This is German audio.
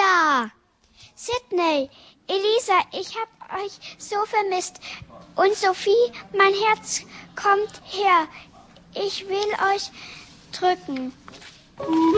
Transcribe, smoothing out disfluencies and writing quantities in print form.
Ja. Sydney, Elisa, ich hab euch so vermisst. Und Sophie, mein Herz kommt her. Ich will euch drücken.